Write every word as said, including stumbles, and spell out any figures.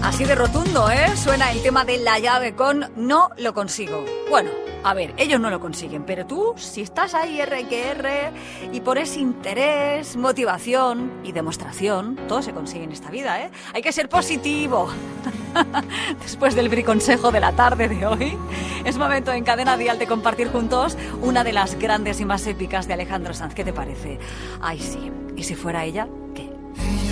Así de rotundo, ¿eh? Suena el tema de La Llave con No lo consigo. Bueno, a ver, ellos no lo consiguen, pero tú, si estás ahí R que R y pones interés, motivación y demostración, todo se consigue en esta vida, ¿eh? Hay que ser positivo. Después del briconsejo de la tarde de hoy, es momento en Cadena Dial de compartir juntos una de las grandes y más épicas de Alejandro Sanz. ¿Qué te parece? Ay, sí. ¿Y si fuera ella?